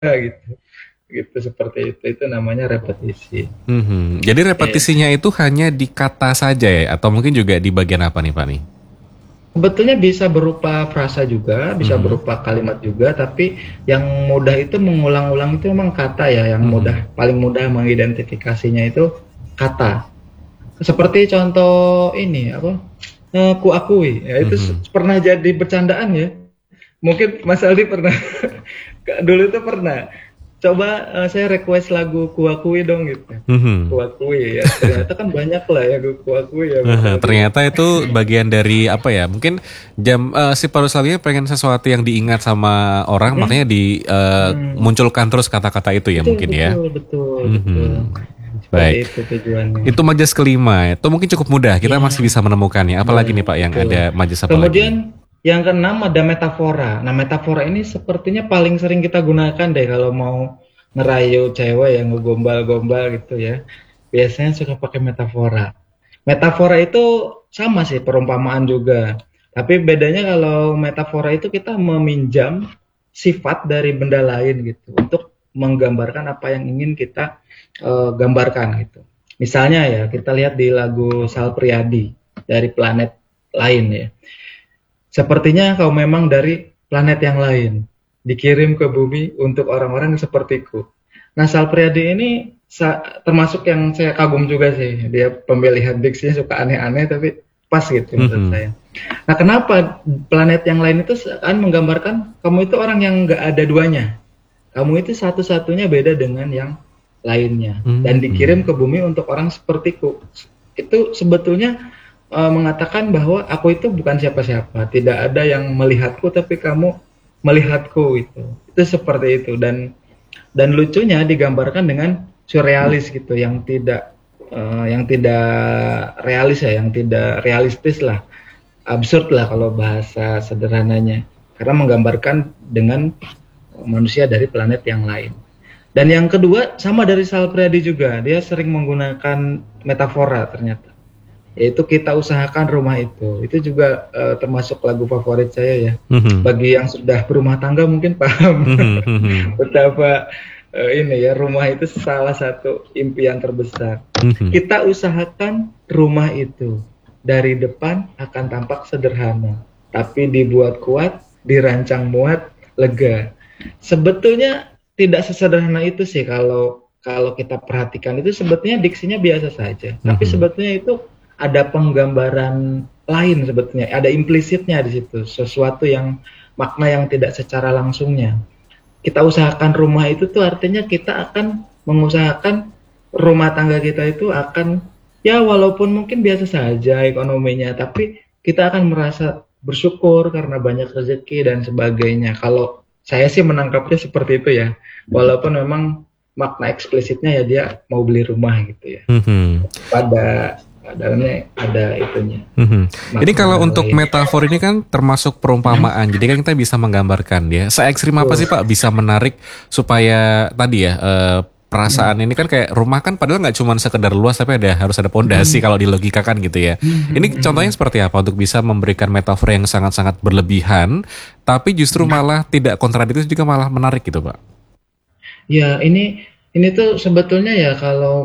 gitu. Gitu seperti itu namanya repetisi. Jadi Eh, repetisinya itu hanya di kata saja ya, atau mungkin juga di bagian apa nih Pak nih? Sebetulnya bisa berupa frasa juga, bisa Mhm, berupa kalimat juga, tapi yang mudah itu mengulang-ulang itu memang kata ya, yang mhm, mudah, paling mudah mengidentifikasinya itu kata. Seperti contoh ini apa? Kuakui, ya itu mhm. pernah jadi bercandaan ya. Mungkin Mas Aldi pernah, dulu itu pernah. Coba saya request lagu Kuakui dong gitu. Mhm. Kuakui ya, ternyata kan banyak lah ya Kuakui ya Mas Aldi ya. Ternyata itu bagian dari apa ya? Mungkin si paru selanjutnya pengen sesuatu yang diingat sama orang, makanya Mm-mm. Mm. munculkan terus kata-kata itu ya Betul, mungkin ya. betul, betul, betul. Mhm. Seperti Baik. itu tujuannya. Itu majas kelima. Itu mungkin cukup mudah. Kita Iya, masih bisa menemukannya. Apalagi iya, nih Pak yang betul. ada majas apa lagi nih? Kemudian yang keenam ada metafora. Nah, metafora ini sepertinya paling sering kita gunakan deh kalau mau ngerayu cewek yang ngegombal-gombal gitu ya. Biasanya suka pakai metafora. Metafora itu sama sih, perumpamaan juga. Tapi bedanya kalau metafora itu kita meminjam sifat dari benda lain gitu untuk menggambarkan apa yang ingin kita gambarkan gitu. Misalnya ya, kita lihat di lagu Sal Priadi dari planet lain ya. Sepertinya kau memang dari planet yang lain, dikirim ke bumi untuk orang-orang sepertiku. Nah, Sal Priadi ini termasuk yang saya kagum juga sih. Dia pemilihan diksinya suka aneh-aneh tapi pas gitu menurut Mhm. saya. Nah, kenapa planet yang lain itu akan menggambarkan kamu itu orang yang nggak ada duanya. Kamu itu satu-satunya beda dengan yang lainnya dan dikirim Mhm. ke bumi untuk orang sepertiku. Itu sebetulnya mengatakan bahwa aku itu bukan siapa-siapa, tidak ada yang melihatku tapi kamu melihatku itu. Itu seperti itu dan lucunya digambarkan dengan surrealis gitu yang tidak realis ya, yang tidak realistis lah, absurd lah kalau bahasa sederhananya. Karena menggambarkan dengan manusia dari planet yang lain. Dan yang kedua sama dari Sal Priadi juga, dia sering menggunakan metafora ternyata. Yaitu kita usahakan rumah itu. Itu juga termasuk lagu favorit saya ya. Mhm. Bagi yang sudah berumah tangga mungkin paham Mhm. Mhm. betapa ini ya rumah itu salah satu impian terbesar. Mhm. Kita usahakan rumah itu dari depan akan tampak sederhana, tapi dibuat kuat, dirancang muat, lega. Sebetulnya tidak sesederhana itu sih kalau kalau kita perhatikan itu sebetulnya diksinya biasa saja, tapi Mhm. sebetulnya itu ada penggambaran lain sebetulnya, ada implisitnya di situ, sesuatu yang makna yang tidak secara langsungnya. Kita usahakan rumah itu tuh artinya kita akan mengusahakan rumah tangga kita itu akan ya walaupun mungkin biasa saja ekonominya, tapi kita akan merasa bersyukur karena banyak rezeki dan sebagainya. Kalau saya sih menangkapnya seperti itu ya. Walaupun memang makna eksplisitnya ya dia mau beli rumah gitu ya. Mhm. Pada dalamnya ada itunya, Mhm. Ini kalau makna untuk lain. metafor ini kan termasuk perumpamaan, jadi kan kita bisa menggambarkan ya. Se ekstrim apa sih Betul. Pak bisa menarik supaya tadi ya Hmm. perasaan ini kan kayak rumah kan padahal nggak cuma sekedar luas tapi harus ada pondasi Hmm. kalau dilogikakan gitu ya. Hmm. Ini Hmm. contohnya Hmm. seperti apa untuk bisa memberikan metafor yang sangat-sangat berlebihan, tapi justru Hmm. malah tidak kontradiktif juga malah menarik gitu Pak. Ya, ini tuh sebetulnya ya kalau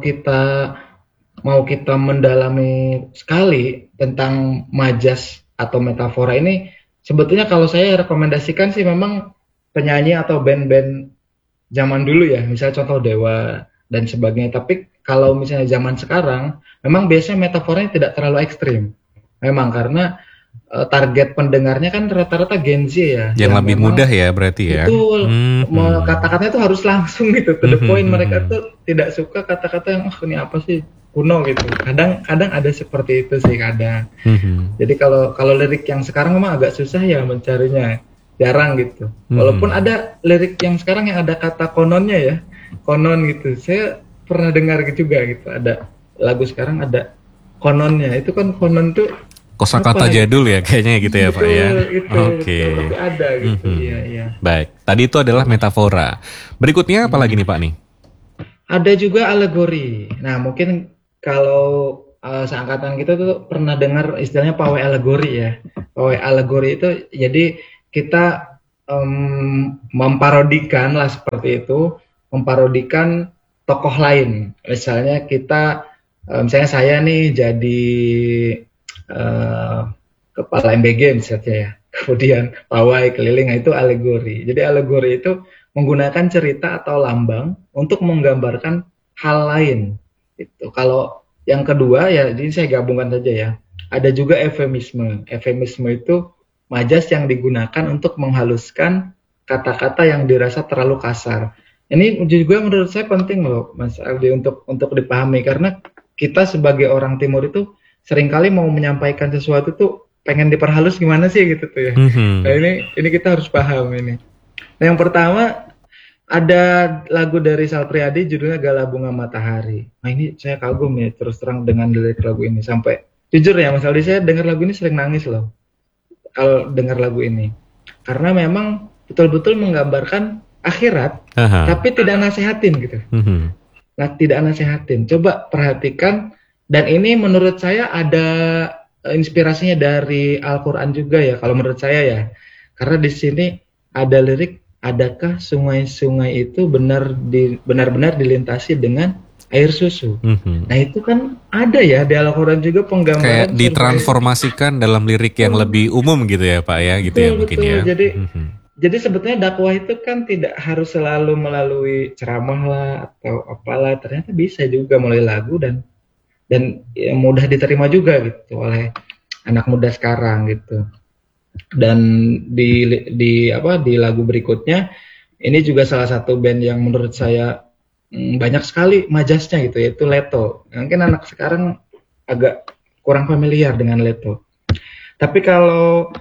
mau kita mendalami sekali tentang majas atau metafora ini, sebetulnya kalau saya rekomendasikan sih memang penyanyi atau band-band zaman dulu ya, misalnya contoh Dewa dan sebagainya. Tapi kalau misalnya zaman sekarang, memang biasanya metaforanya tidak terlalu ekstrim. Memang karena target pendengarnya kan rata-rata Gen Z ya, Yang yang lebih mudah memang ya berarti ya. betul, Mhm. kata-katanya itu harus langsung gitu, to the Mhm. point. Mereka Mhm. tuh tidak suka kata-kata yang, oh ini apa sih, kuno gitu. Kadang-kadang ada seperti itu sih kadang. Mhm. Jadi kalau kalau lirik yang sekarang memang agak susah ya mencarinya, jarang gitu. Walaupun Mhm. ada lirik yang sekarang yang ada kata kononnya ya, konon gitu. Saya pernah dengar juga gitu, ada lagu sekarang ada kononnya. Itu kan konon tuh Kosakata apa gitu. jadul ya kayaknya gitu ya Pak ya. Betul, itu Oke. betul, tapi ada gitu. Iya, Mhm. iya. Baik, tadi itu adalah metafora. Berikutnya apa lagi nih Pak nih? Ada juga alegori. Nah, mungkin kalau seangkatan kita tuh pernah dengar istilahnya pawai alegori ya. Pawai alegori itu jadi kita memparodikan lah seperti itu, memparodikan tokoh lain. Misalnya misalnya saya nih jadi kepala MBG misalnya ya, kemudian pawai keliling, itu alegori. Jadi alegori itu menggunakan cerita atau lambang untuk menggambarkan hal lain. Itu kalau yang kedua ya, jadi saya gabungkan saja ya. Ada juga eufemisme. Eufemisme itu majas yang digunakan untuk menghaluskan kata-kata yang dirasa terlalu kasar. Ini juga menurut saya penting loh, Mas Aldi, untuk dipahami, karena kita sebagai orang Timur itu seringkali mau menyampaikan sesuatu tuh pengen diperhalus gimana sih gitu tuh ya. Nah ini kita harus paham ini. Nah, yang pertama ada lagu dari Sal Priadi judulnya Gala Bunga Matahari. Nah ini saya kagum ya terus terang dengan lirik lagu ini, sampai jujur ya Mas Aldi, saya dengar lagu ini sering nangis loh kalau dengar lagu ini, karena memang betul-betul menggambarkan akhirat, tapi tidak nasehatin gitu. Nah, tidak nasehatin. Coba perhatikan, dan ini menurut saya ada inspirasinya dari Al-Quran juga ya, kalau menurut saya ya. Karena di sini ada lirik, adakah sungai-sungai itu benar-benar dilintasi dengan air susu. Nah itu kan ada ya di Al-Quran juga penggambaran. Kayak ditransformasikan dalam lirik yang lebih umum gitu ya Pak ya, gitu ya mungkin ya. Jadi sebetulnya dakwah itu kan tidak harus selalu melalui ceramah lah atau apalah, ternyata bisa juga melalui lagu dan ya, mudah diterima juga gitu oleh anak muda sekarang gitu. Dan di lagu berikutnya ini juga salah satu band yang menurut saya banyak sekali majasnya gitu, yaitu Leto. Mungkin anak sekarang agak kurang familiar dengan Leto. Tapi kalau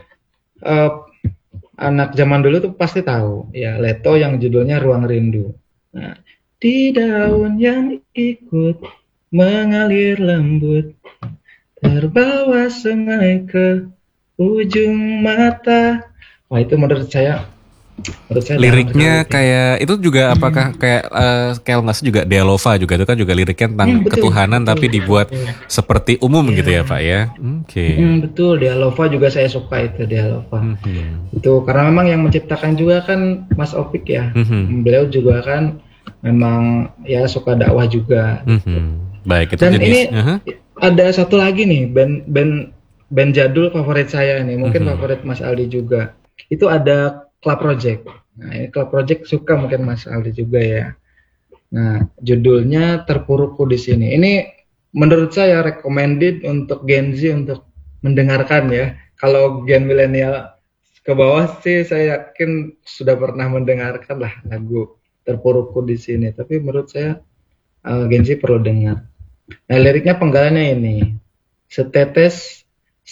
anak zaman dulu tuh pasti tahu ya Leto yang judulnya Ruang Rindu. Nah, di daun yang ikut mengalir lembut, terbawa sungai ke ujung mata. Wah itu menurut saya liriknya kayak itu juga apakah kayak kalau nggak salah juga Dealova juga itu kan juga liriknya tentang ketuhanan tapi dibuat seperti umum gitu ya Pak ya. Betul, Dealova juga saya suka itu Dealova. Itu karena memang yang menciptakan juga kan Mas Opik ya. Beliau juga kan memang ya suka dakwah juga. Baik, itu dan jenis. Ini ada satu lagi nih band jadul favorit saya nih, mungkin favorit Mas Aldi juga. Itu ada Club Project. Nah, ini Club Project suka mungkin Mas Aldi juga ya. Nah, judulnya Terpurukku di Sini. Ini menurut saya recommended untuk Gen Z untuk mendengarkan ya. Kalau gen milenial ke bawah sih saya yakin sudah pernah mendengarkan lah lagu Terpurukku di Sini. Tapi menurut saya Gen Z perlu dengar. Nah, liriknya penggalannya ini. Setetes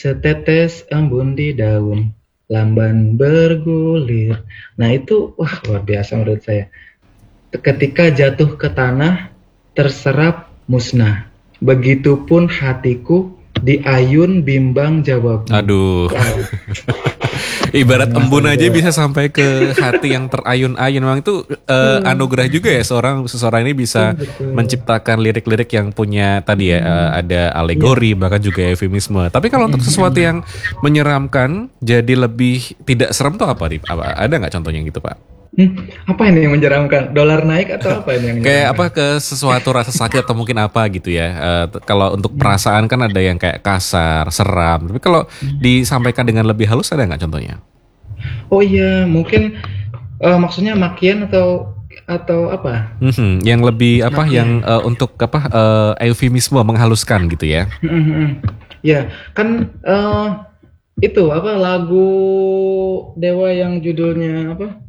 embun di daun, lamban bergulir. Nah itu luar biasa menurut saya. Ketika jatuh ke tanah, terserap musnah. Begitupun hatiku, di ayun bimbang jawab. Aduh. Ibarat embun aja bisa sampai ke hati yang terayun-ayun. Memang itu anugerah juga ya seseorang ini bisa menciptakan lirik-lirik yang punya tadi ya ada alegori bahkan juga eufemisme. Tapi kalau untuk sesuatu yang menyeramkan jadi lebih tidak serem tuh apa nih? Ada nggak contohnya gitu Pak? Apa ini yang menyeramkan? Dolar naik atau apa ini yang kayak apa ke sesuatu rasa sakit atau mungkin apa gitu ya. Kalau untuk perasaan kan ada yang kayak kasar, seram. Tapi kalau disampaikan dengan lebih halus ada nggak contohnya? Oh iya, mungkin maksudnya makian atau apa? Yang lebih apa? Yang untuk apa? Eufemisme menghaluskan gitu ya? Ya kan itu apa lagu Dewa yang judulnya apa?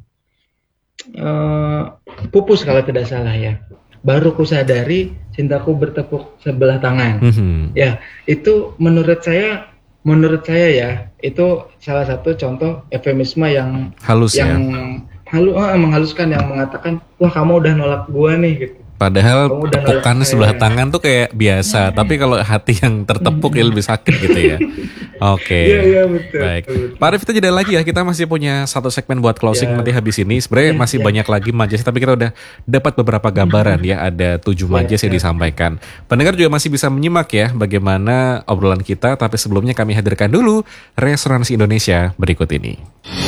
Pupus kalau tidak salah ya. Baru ku sadari cintaku bertepuk sebelah tangan. Ya, itu menurut saya ya itu salah satu contoh eufemisme yang halus menghaluskan, yang mengatakan wah kamu udah nolak gua nih gitu. Padahal tepukan sebelah tangan tuh kayak biasa, tapi kalau hati yang tertepuk ya lebih sakit gitu ya. Oke. Iya betul. Baik. Pak Arif, kita jeda lagi ya. Kita masih punya satu segmen buat closing nanti habis ini. Sebenarnya masih banyak lagi majas, tapi kita udah dapat beberapa gambaran ya. Ada 7 majas yang disampaikan. Pendengar juga masih bisa menyimak ya bagaimana obrolan kita. Tapi sebelumnya kami hadirkan dulu Resonansi Indonesia berikut ini.